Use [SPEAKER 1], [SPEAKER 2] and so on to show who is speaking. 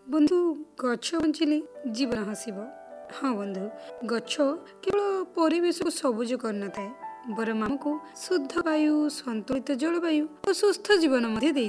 [SPEAKER 1] ବନ୍ଧୁ, ଗଛ ବଞ୍ଚିଲେ ଜୀବନ ହସିବ। ହଁ ବନ୍ଧୁ, ଗଛ କେବଳ ପରିବେଶକୁ ସବୁଜ କରିନଥାଏ, ବରଂ ଆମକୁ ଶୁଦ୍ଧ ବାୟୁ, ସନ୍ତୁଳିତ ଜଳବାୟୁ ଓ ସୁସ୍ଥ ଜୀବନ ମଧ୍ୟ ଦେଇଥାଏ।